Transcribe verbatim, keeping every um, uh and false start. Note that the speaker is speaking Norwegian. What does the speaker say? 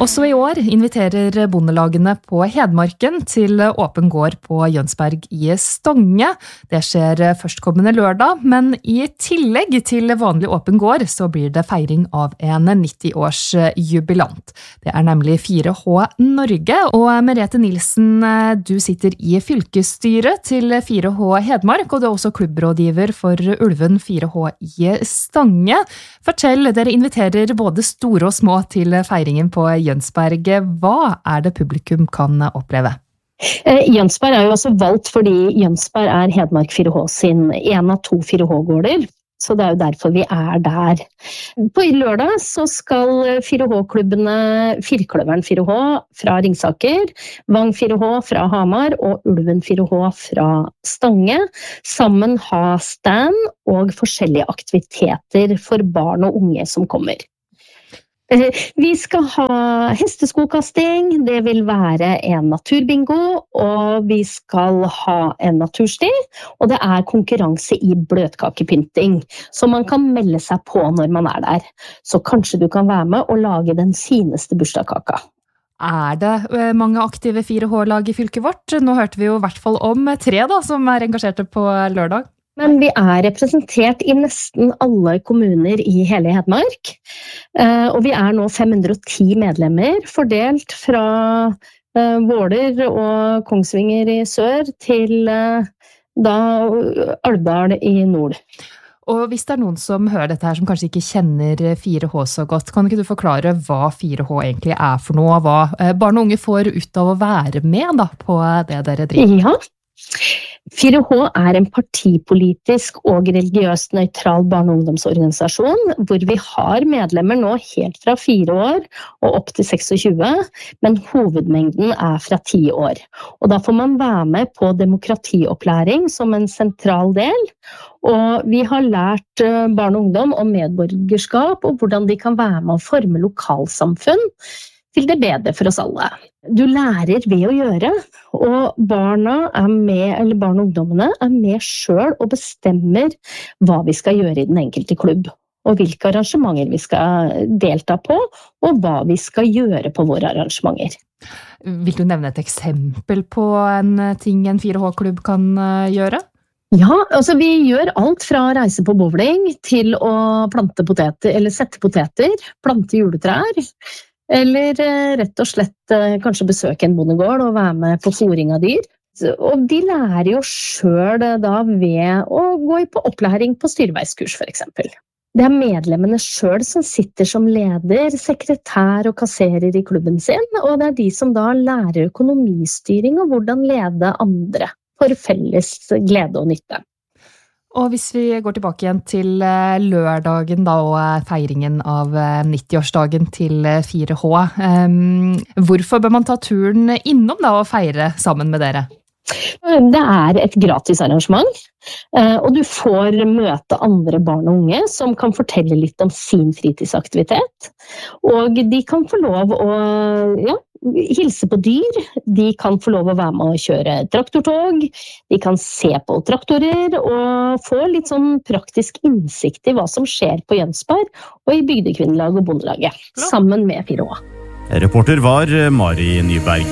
Også i år inviterer bondelagene på Hedmarken til åpen gård på Jønsberg i Stange. Det skjer førstkommende lørdag, men i tillegg til vanlig åpen gård så blir det feiring av en nitti-års jubilant. Det er nemlig fire H Norge, og Merete Nilsen, du sitter i fylkesstyret til fire H Hedmark, og du er også klubbrådgiver for Ulven fire H i Stange. Fortell, dere inviterer både store og små til feiringen på Jønsberg. Hva er det publikum kan oppleve? Jønsberg er jo også valgt fordi Jønsberg er Hedmark fire H sin en av to fire H-gårder, så det er jo derfor vi er der. På lørdag så skal fire H-klubbene Firkløveren fire H fra Ringsaker, Vang fire H fra Hamar og Ulven fire H fra Stange sammen ha stand og forskjellige aktiviteter for barn og unge som kommer. Vi skal ha hesteskokasting, det vil være en naturbingo, og vi skal ha en natursti, og det er konkurranse i bløtkakepynting, så man kan melde seg på når man er der. Så kanskje du kan være med og lage den fineste bursdagskaka. Er det mange aktive fire H-lag i fylket vårt? Nå hørte vi jo i hvert fall om tre da, som er engasjerte på lørdag. Men vi er representert i nesten alle kommuner i hele Hedmark, og vi er nå fem hundre og ti medlemmer, fordelt fra Våler og Kongsvinger i sør til da Alvdal i nord. Og hvis det er noen som hører dette her som kanskje ikke kjenner fire H så godt, kan ikke du forklare hva fire H egentlig er for noe, hva barn og unge får ut av å være med da, på det dere driver? Ja. fire H er en partipolitisk og religiøst nøytral barne- og ungdomsorganisasjon, hvor vi har medlemmer nå helt fra fire år og opp til tjueseks, men hovedmengden er fra ti år. Og da får man være med på demokratiopplæring som en sentral del, og vi har lært barn og ungdom om medborgerskap og hvordan de kan være med å forme lokalsamfunn til det bedre for oss alle. Du lærer ved å gjøre, og barna er med, eller barn og ungdommene er med selv og bestemmer hva vi skal gjøre i den enkelte klubb, og hvilke arrangementer vi skal delta på, og hva vi skal gjøre på våre arrangementer. Vil du nevne et eksempel på en ting en fire H-klubb kan gjøre? Ja, altså vi gjør alt fra å reise på bowling til å plante poteter, eller sette poteter, plante juletrær, eller rett og slett kanskje besøke en bondegård og være med på fôring av dyr. Og de lærer jo selv da ved å gå på opplæring på styrveiskurs for eksempel. Det er medlemmene selv som sitter som leder, sekretær og kasserer i klubben sin, og det er de som da lærer økonomistyring og hvordan lede andre for felles glede og nytte. Og hvis vi går tilbake igjen til lørdagen da, og feiringen av nitti-årsdagen til fire H, hvorfor bør man ta turen innom da, og feire sammen med dere? Det er et gratis arrangement, og du får møte andre barn og unge som kan fortelle litt om sin fritidsaktivitet, og de kan få lov å ja, hilse på dyr, de kan få lov å være med å kjøre traktortog, de kan se på traktorer og få litt sånn praktisk innsikt i hva som skjer på Jønsberg og i bygdekvinnelag og bondelaget, sammen med fire H. Reporter var Mari Nyberg.